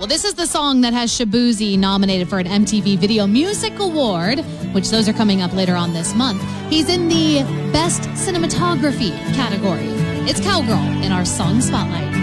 Well, this is the song that has Shaboozey nominated for an MTV Video Music Award, which those are coming up later on this month. He's in the Best Cinematography category. It's Cowgirl in our Song Spotlight.